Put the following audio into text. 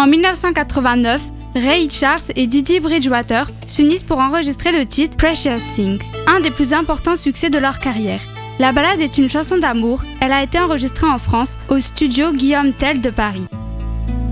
En 1989, Ray Charles et Didi Bridgewater s'unissent pour enregistrer le titre Precious Things, un des plus importants succès de leur carrière. La ballade est une chanson d'amour, elle a été enregistrée en France au studio Guillaume Tell de Paris.